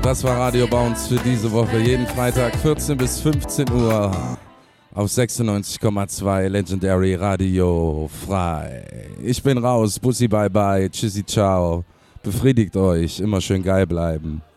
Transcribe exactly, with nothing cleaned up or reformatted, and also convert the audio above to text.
Das war Radio Bounce für diese Woche. Jeden Freitag vierzehn bis fünfzehn Uhr auf sechsundneunzig Komma zwei Legendary Radio frei. Ich bin raus. Bussi, bye bye. Tschüssi, ciao. Befriedigt euch. Immer schön geil bleiben.